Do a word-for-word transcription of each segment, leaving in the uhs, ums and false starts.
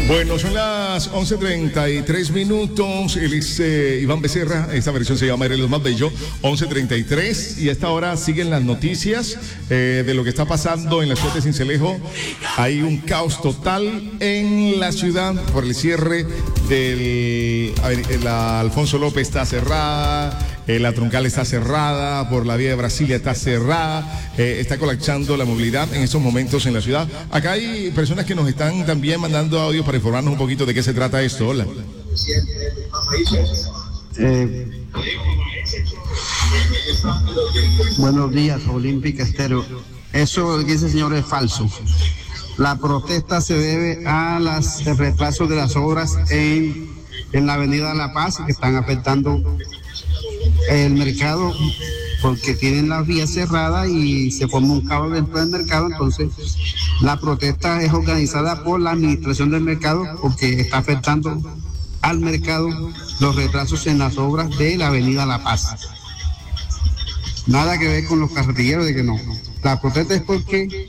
Bueno, son las once treinta y tres minutos. Él es eh, Iván Becerra. Esta versión se llama Eres lo más bello. once treinta y tres. Y a esta hora siguen las noticias eh, de lo que está pasando en la ciudad de Sincelejo. Hay un caos total en la ciudad por el cierre del. A ver, la Alfonso López está cerrada. Eh, la troncal está cerrada, por la vía de Brasilia está cerrada, eh, está colapsando la movilidad en estos momentos en la ciudad. Acá hay personas que nos están también mandando audio para informarnos un poquito de qué se trata esto. Hola. Eh, buenos días, Olímpica Estéreo. Eso que dice el señor es falso. La protesta se debe a las el retraso de las obras en, en la avenida La Paz, que están afectando el mercado porque tienen las vías cerradas y se forma un caos dentro del mercado. Entonces la protesta es organizada por la administración del mercado porque está afectando al mercado los retrasos en las obras de la avenida La Paz. Nada que ver con los carretilleros, de que no. La protesta es porque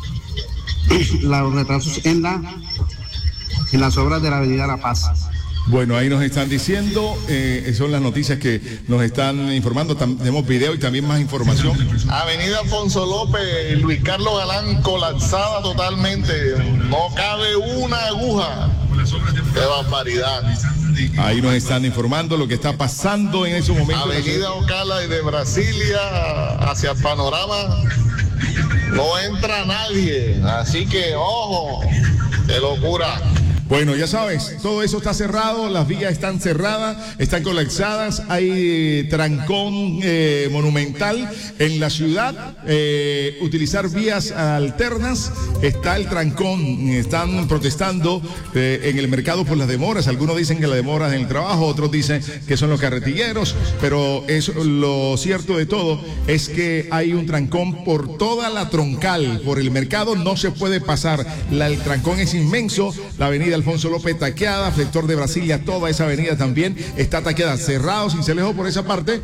los retrasos en la en las obras de la avenida La Paz. Bueno, ahí nos están diciendo, eh, son las noticias que nos están informando. Tam- tenemos video y también más información. Avenida Alfonso López, Luis Carlos Galán, colapsada totalmente. No cabe una aguja. ¡Qué barbaridad! Ahí nos están informando lo que está pasando en esos momentos. Avenida Ocala y de Brasilia hacia el panorama. No entra nadie. Así que, ojo, qué locura. Bueno, ya sabes, todo eso está cerrado, las vías están cerradas, están colapsadas, hay eh, trancón eh, monumental en la ciudad, eh, utilizar vías alternas, está el trancón, están protestando eh, en el mercado por las demoras, algunos dicen que las demoras en el trabajo, otros dicen que son los carretilleros, pero es lo cierto de todo es que hay un trancón por toda la troncal, por el mercado no se puede pasar, la, el trancón es inmenso, la avenida Alfonso López taqueada, sector de Brasilia, toda esa avenida también está taqueada, cerrado Sincelejo por esa parte.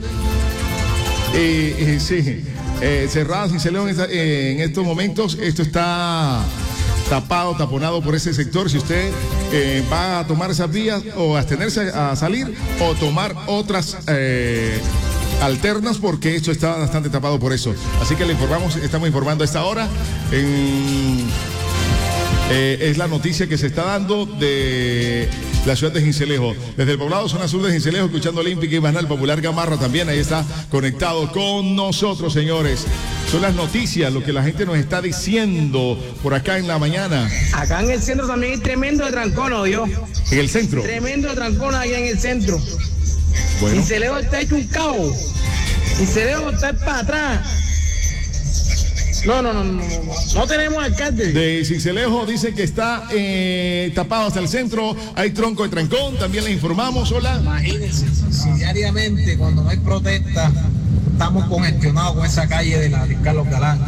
Eh, eh, sí, eh, cerrado Sincelejo en, esta, eh, en estos momentos, esto está tapado, taponado por ese sector. Si usted eh, va a tomar esas vías o a abstenerse a salir o tomar otras eh, alternas, porque esto está bastante tapado por eso. Así que le informamos, estamos informando a esta hora en... Eh, es la noticia que se está dando de la ciudad de Sincelejo. Desde el poblado zona sur de Sincelejo, escuchando Olímpica y Banal Popular Gamarra también, ahí está conectado con nosotros, señores. Son las noticias, lo que la gente nos está diciendo por acá en la mañana. Acá en el centro también hay tremendo de trancón, ¿o yo? En el centro. Tremendo de trancón allá en el centro. Bueno. Sincelejo está hecho un caos. Sincelejo está para atrás. No, no, no, no, no, no tenemos alcalde. De Sincelejo dice que está eh, tapado hasta el centro, hay tronco de trancón, también le informamos, hola. Imagínense, si diariamente cuando no hay protesta, estamos congestionados con esa calle de la de Carlos Galán,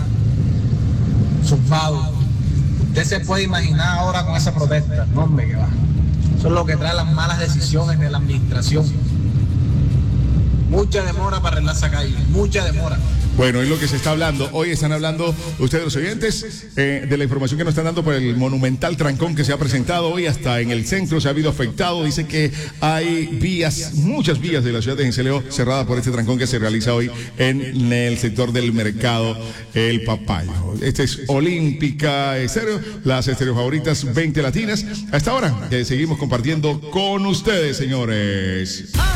surfado. Usted se puede imaginar ahora con esa protesta, no hombre, que va. Eso es lo que trae las malas decisiones de la administración. Mucha demora para arreglar esa calle, mucha demora. Bueno, es lo que se está hablando. Hoy están hablando ustedes los oyentes eh, de la información que nos están dando por el monumental trancón que se ha presentado hoy hasta en el centro, se ha habido afectado. Dice que hay vías, muchas vías de la ciudad de Sincelejo cerradas por este trancón que se realiza hoy en el sector del mercado El Papayo. Este es Olímpica Estéreo, las estéreo favoritas veinte latinas. Hasta ahora, que seguimos compartiendo con ustedes, señores.